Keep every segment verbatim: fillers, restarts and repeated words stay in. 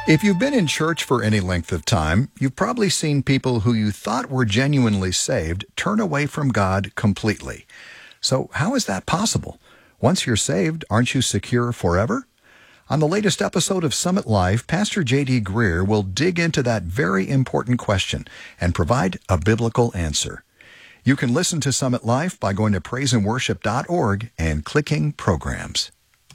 If you've been in church for any length of time, you've probably seen people who you thought were genuinely saved turn away from God completely. So how is that possible? Once you're saved, aren't you secure forever? On the latest episode of Summit Life, Pastor J D Greer will dig into that very important question and provide a biblical answer. You can listen to Summit Life by going to praise and worship dot org and clicking Programs.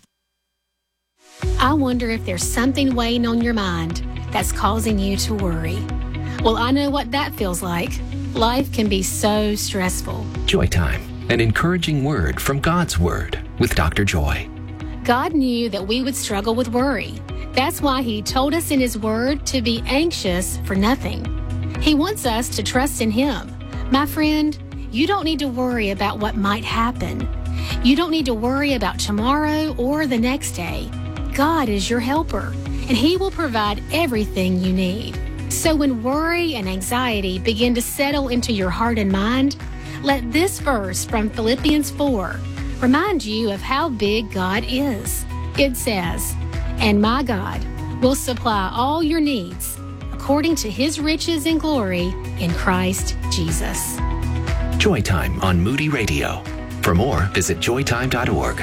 I wonder if there's something weighing on your mind that's causing you to worry. Well, I know what that feels like. Life can be so stressful. Joy Time, an encouraging word from God's Word with Doctor Joy. God knew that we would struggle with worry. That's why He told us in His Word to be anxious for nothing. He wants us to trust in Him. My friend, you don't need to worry about what might happen. You don't need to worry about tomorrow or the next day. God is your helper, and He will provide everything you need. So when worry and anxiety begin to settle into your heart and mind, let this verse from Philippians four remind you of how big God is. It says, "And my God will supply all your needs according to His riches and glory in Christ Jesus." Joy Time on Moody Radio. For more, visit joy time dot org.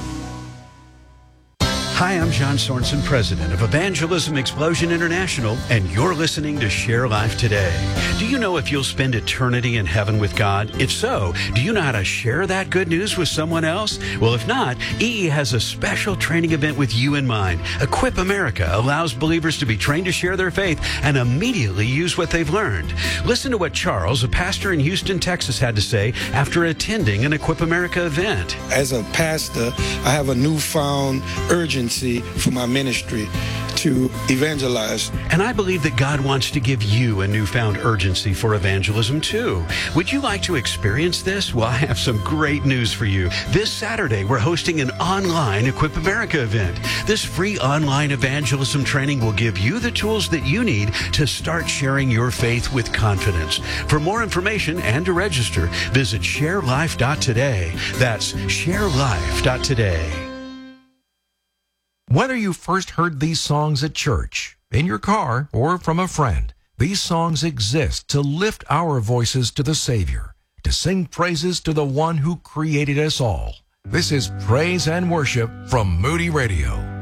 Hi, I'm John Sorensen, president of Evangelism Explosion International, and you're listening to Share Life Today. Do you know if you'll spend eternity in heaven with God? If so, do you know how to share that good news with someone else? Well, if not, E E has a special training event with you in mind. Equip America allows believers to be trained to share their faith and immediately use what they've learned. Listen to what Charles, a pastor in Houston, Texas, had to say after attending an Equip America event. As a pastor, I have a newfound urgency for my ministry to evangelize. And I believe that God wants to give you a newfound urgency for evangelism too. Would you like to experience this? Well, I have some great news for you. This Saturday, we're hosting an online Equip America event. This free online evangelism training will give you the tools that you need to start sharing your faith with confidence. For more information and to register, visit share life dot today. That's share life dot today. Whether you first heard these songs at church, in your car, or from a friend, these songs exist to lift our voices to the Savior, to sing praises to the one who created us all. This is Praise and Worship from Moody Radio.